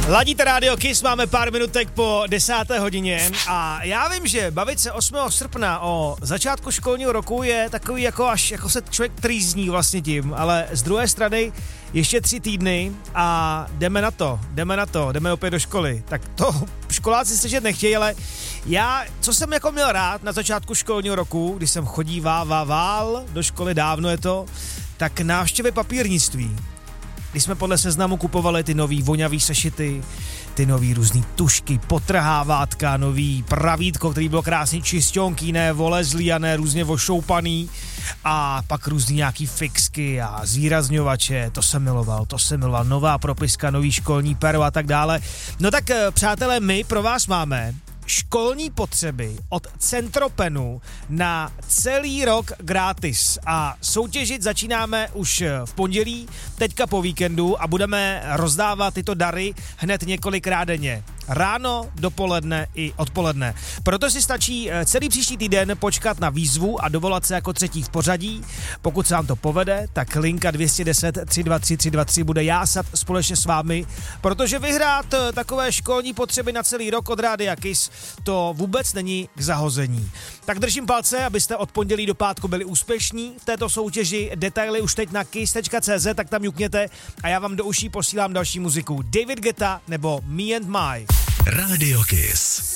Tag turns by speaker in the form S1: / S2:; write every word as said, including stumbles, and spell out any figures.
S1: Ladíte Radio Kiss, máme pár minutek po desáté hodině a já vím, že bavit se osmého srpna o začátku školního roku je takový jako až jako se člověk trýzní vlastně tím, ale z druhé strany ještě tři týdny a jdeme na to, jdeme na to, jdeme opět do školy. Tak to školáci slyšet nechtějí, ale já, co jsem jako měl rád na začátku školního roku, když jsem chodívával do školy, dávno je to, tak návštěvy papírnictví. Když jsme podle Seznamu kupovali ty nový voňavý sešity, ty nový různý tušky, potrhávátka, nový pravítko, který bylo krásně čisťonký, ne volezlý a ne různě ošoupaný a pak různý nějaký fixky a zvýrazňovače, to jsem miloval, to jsem miloval, nová propiska, nový školní pero a tak dále. No tak přátelé, my pro vás máme školní potřeby od Centropenu na celý rok gratis a soutěžit začínáme už v pondělí, teďka po víkendu a budeme rozdávat tyto dary hned několikrát denně. Ráno, dopoledne i odpoledne. Proto si stačí celý příští týden počkat na výzvu a dovolat se jako třetí v pořadí. Pokud se vám to povede, tak linka dvě jedna nula tři dva tři tři dva tři bude jásat společně s vámi, protože vyhrát takové školní potřeby na celý rok od Rádia Kiss to vůbec není k zahození. Tak držím palce, abyste od pondělí do pátku byli úspěšní v této soutěži. Detaily už teď na kiss tečka cé zet, tak tam jukněte a já vám do uší posílám další muziku. David Guetta nebo Me and My.
S2: Radio Kiss.